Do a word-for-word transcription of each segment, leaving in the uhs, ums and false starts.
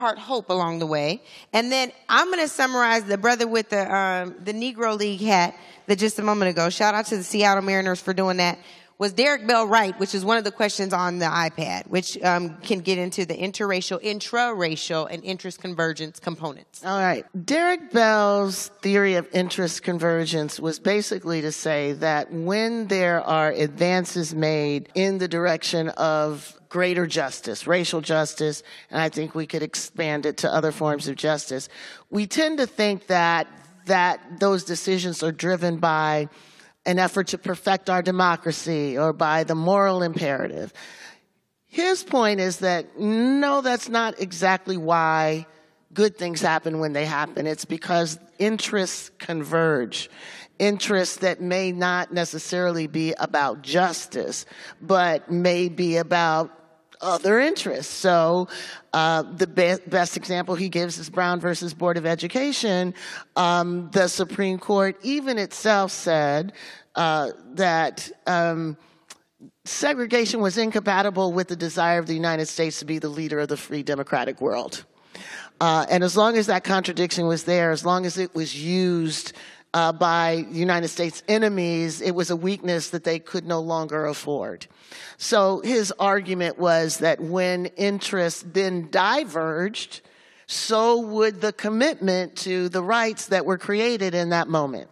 part hope along the way. And then I'm going to summarize the brother with the um, the Negro League hat that just a moment ago. Shout out to the Seattle Mariners for doing that. Was Derek Bell right, which is one of the questions on the iPad, which um, can get into the interracial, intraracial, and interest convergence components. All right. Derek Bell's theory of interest convergence was basically to say that when there are advances made in the direction of greater justice, racial justice, and I think we could expand it to other forms of justice, we tend to think that that those decisions are driven by an effort to perfect our democracy or by the moral imperative. His point is that, no, that's not exactly why good things happen when they happen. It's because interests converge. Interests that may not necessarily be about justice, but may be about other interests. So uh, the be- best example he gives is Brown versus Board of Education. Um, the Supreme Court even itself said uh, that um, segregation was incompatible with the desire of the United States to be the leader of the free democratic world. Uh, and as long as that contradiction was there, as long as it was used uh, by United States enemies, it was a weakness that they could no longer afford. So his argument was that when interests then diverged, so would the commitment to the rights that were created in that moment.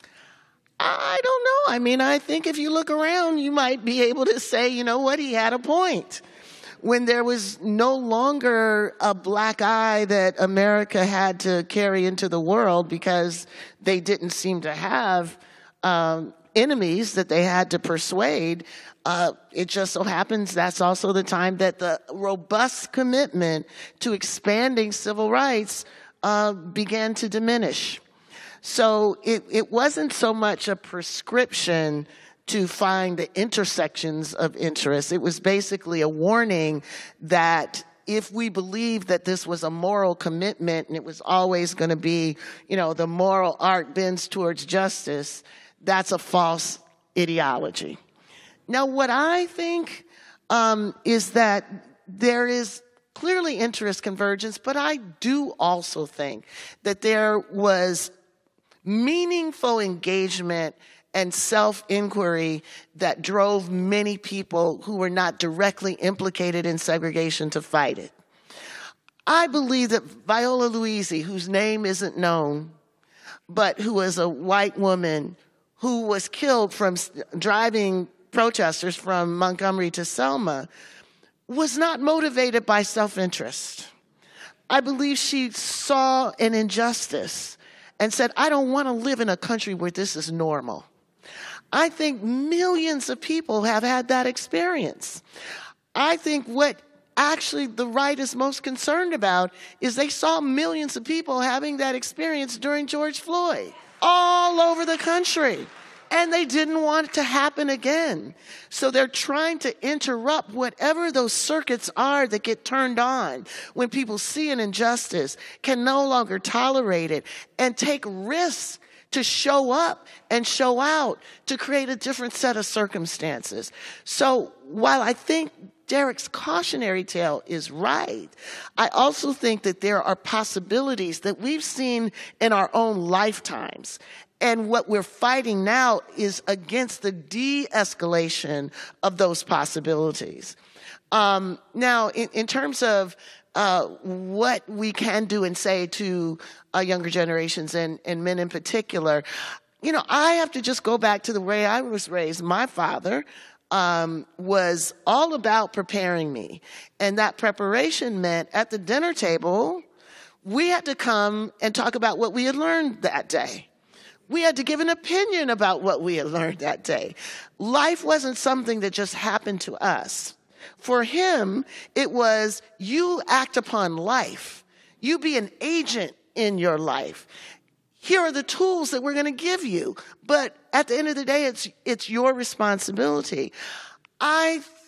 I don't know. I mean, I think if you look around, you might be able to say, you know what, he had a point. When there was no longer a black eye that America had to carry into the world because they didn't seem to have um, enemies that they had to persuade, uh, it just so happens that's also the time that the robust commitment to expanding civil rights uh, began to diminish. So it, it wasn't so much a prescription to find the intersections of interest. It was basically a warning that if we believed that this was a moral commitment and it was always going to be, you know, the moral arc bends towards justice, that's a false ideology. Now, what I think um, is that there is clearly interest convergence, but I do also think that there was meaningful engagement and self-inquiry that drove many people who were not directly implicated in segregation to fight it. I believe that Viola Liuzzi, whose name isn't known, but who was a white woman who was killed from driving protesters from Montgomery to Selma, was not motivated by self-interest. I believe she saw an injustice and said, I don't want to live in a country where this is normal. I think millions of people have had that experience. I think what actually the right is most concerned about is they saw millions of people having that experience during George Floyd all over the country. And they didn't want it to happen again. So they're trying to interrupt whatever those circuits are that get turned on when people see an injustice, can no longer tolerate it, and take risks to show up and show out to create a different set of circumstances. So while I think Derek's cautionary tale is right, I also think that there are possibilities that we've seen in our own lifetimes. And what we're fighting now is against the de-escalation of those possibilities. Um, now, in, in terms of uh, what we can do and say to uh, younger generations and, and men in particular, you know, I have to just go back to the way I was raised. My father um, was all about preparing me. And that preparation meant at the dinner table, we had to come and talk about what we had learned that day. We had to give an opinion about what we had learned that day. Life wasn't something that just happened to us. For him, it was you act upon life. You be an agent in your life. Here are the tools that we're going to give you. But at the end of the day, it's, it's your responsibility. I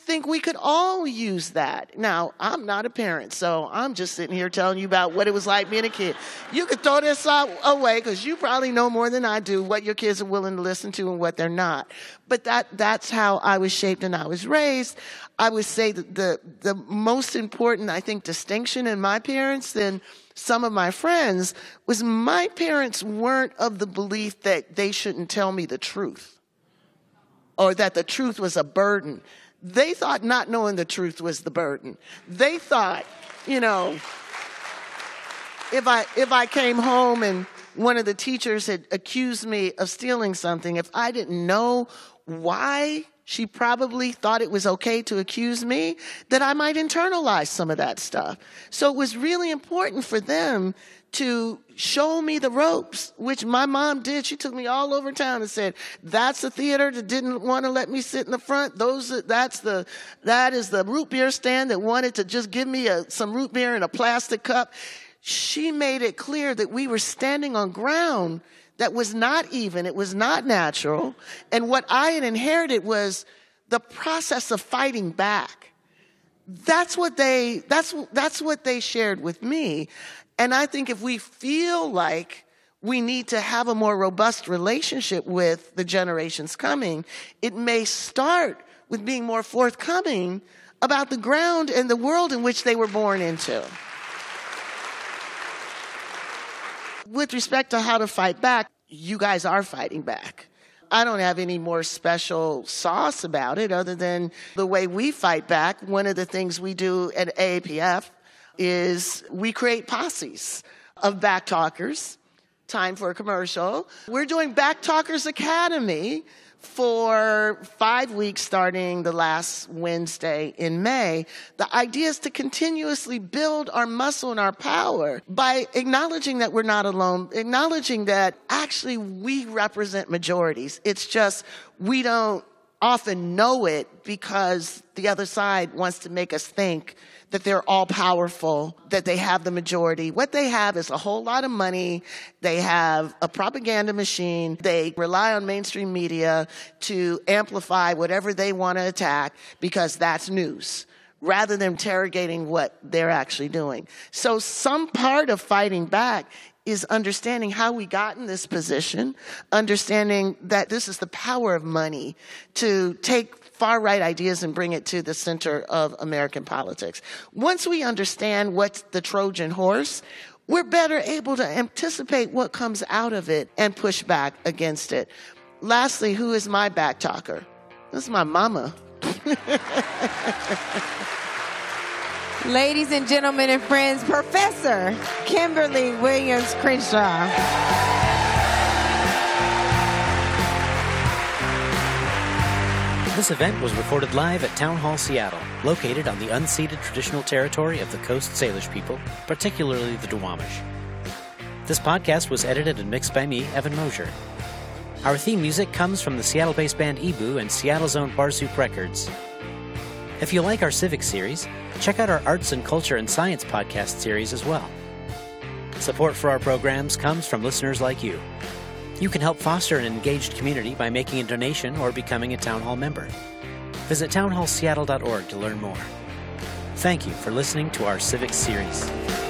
think we could all use that. Now, I'm not a parent, so I'm just sitting here telling you about what it was like being a kid. You could throw this out away because you probably know more than I do what your kids are willing to listen to and what they're not. But that that's how I was shaped and I was raised. I would say that the, the most important, I think, distinction in my parents than some of my friends was my parents weren't of the belief that they shouldn't tell me the truth or that the truth was a burden. They thought not knowing the truth was the burden. They thought, you know, if I if I came home and one of the teachers had accused me of stealing something, if I didn't know why she probably thought it was okay to accuse me, that I might internalize some of that stuff. So it was really important for them to show me the ropes, which my mom did. She took me all over town and said, that's the theater that didn't want to let me sit in the front. Those, that's the, that is the root beer stand that wanted to just give me a, some root beer in a plastic cup. She made it clear that we were standing on ground that was not even, it was not natural. And what I had inherited was the process of fighting back. That's what they, that's, that's what they shared with me. And I think if we feel like we need to have a more robust relationship with the generations coming, it may start with being more forthcoming about the ground and the world in which they were born into. With respect to how to fight back, you guys are fighting back. I don't have any more special sauce about it other than the way we fight back. One of the things we do at A A P F is we create posses of back talkers. Time for a commercial. We're doing Back Talkers Academy for five weeks starting the last Wednesday in May. The idea is to continuously build our muscle and our power by acknowledging that we're not alone, acknowledging that actually we represent majorities. It's just we don't often know it because the other side wants to make us think that they're all powerful, that they have the majority. What they have is a whole lot of money. They have a propaganda machine. They rely on mainstream media to amplify whatever they want to attack because that's news, rather than interrogating what they're actually doing. So some part of fighting back is understanding how we got in this position, understanding that this is the power of money to take far-right ideas and bring it to the center of American politics. Once we understand what's the Trojan horse, we're better able to anticipate what comes out of it and push back against it. Lastly, who is my back talker? This is my mama. Ladies and gentlemen and friends, Professor Kimberly Williams Crenshaw. This event was recorded live at Town Hall Seattle, located on the unceded traditional territory of the Coast Salish people, particularly the Duwamish. This podcast was edited and mixed by me, Evan Mosier. Our theme music comes from the Seattle-based band Ebu and Seattle's own Barsoup Records. If you like our Civics series, check out our Arts and Culture and Science podcast series as well. Support for our programs comes from listeners like you. You can help foster an engaged community by making a donation or becoming a Town Hall member. Visit town hall seattle dot org to learn more. Thank you for listening to our Civics series.